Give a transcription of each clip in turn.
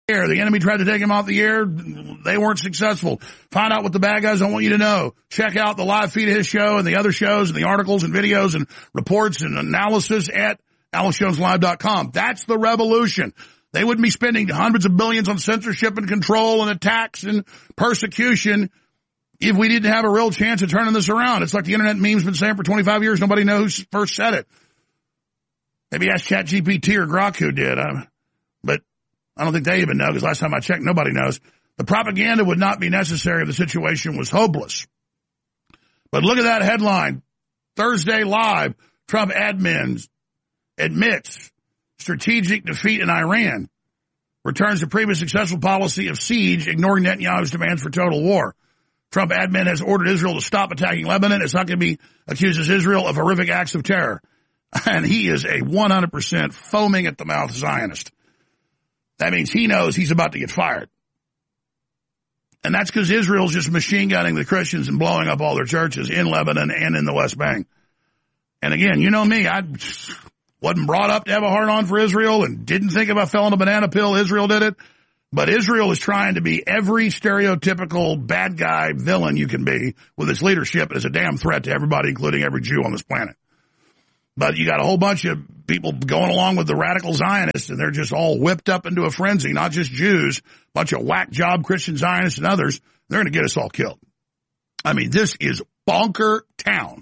air. The enemy tried to take him off the air. They weren't successful. Find out what the bad guys don't want you to know. Check out the live feed of his show and the other shows and the articles and videos and reports and analysis at AlexJonesLive.com. That's the revolution. They wouldn't be spending hundreds of billions on censorship and control and attacks and persecution if we didn't have a real chance of turning this around. It's like the internet meme's been saying for 25 years. Nobody knows who first said it. Maybe ask ChatGPT or Grok who did. But I don't think they even know, because last time I checked, nobody knows. The propaganda would not be necessary if the situation was hopeless. But look at that headline. Thursday Live, Trump admins admits strategic defeat in Iran. Returns to previous successful policy of siege, ignoring Netanyahu's demands for total war. Trump admin has ordered Israel to stop attacking Lebanon. It's not going to be accuses Israel of horrific acts of terror. And he is a 100% foaming at the mouth Zionist. That means he knows he's about to get fired. And that's because Israel's just machine gunning the Christians and blowing up all their churches in Lebanon and in the West Bank. And again, you know me, I wasn't brought up to have a hard-on for Israel and didn't think if I fell on a banana pill, Israel did it. But Israel is trying to be every stereotypical bad guy villain you can be with its leadership as a damn threat to everybody, including every Jew on this planet. But you got a whole bunch of people going along with the radical Zionists, and they're just all whipped up into a frenzy, not just Jews, a bunch of whack job Christian Zionists and others. They're going to get us all killed. I mean, this is bonker town.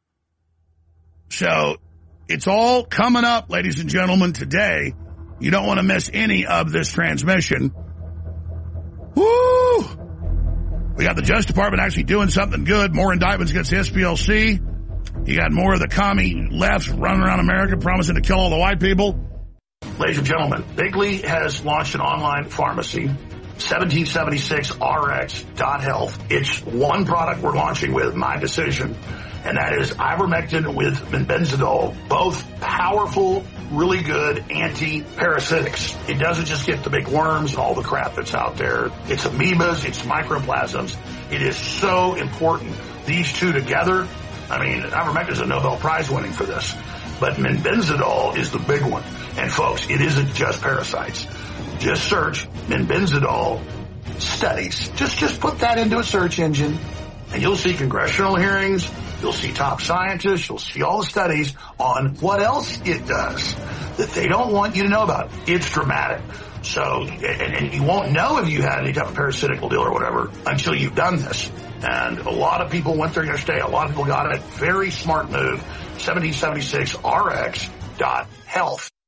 So it's all coming up, ladies and gentlemen, today. You don't want to miss any of this transmission. Woo! We got the Justice Department actually doing something good. More indictments against the SPLC. You got more of the commie left running around America promising to kill all the white people. Ladies and gentlemen, Bigley has launched an online pharmacy, 1776rx.health. It's one product we're launching with, my decision, and that is ivermectin with benzidol, both powerful, really good anti-parasitics. It doesn't just get the big worms and all the crap that's out there. It's amoebas, it's microplasms. It is so important. These two together, I mean, ivermectin is a Nobel Prize winning for this, but benzidol is the big one. And folks, it isn't just parasites. Just search benzidol studies. Just put that into a search engine, and you'll see congressional hearings. You'll see top scientists. You'll see all the studies on what else it does that they don't want you to know about. It's dramatic. So, and you won't know if you had any type of parasitical deal or whatever until you've done this. And a lot of people went there yesterday. A lot of people got it. Very smart move. 1776rx.health.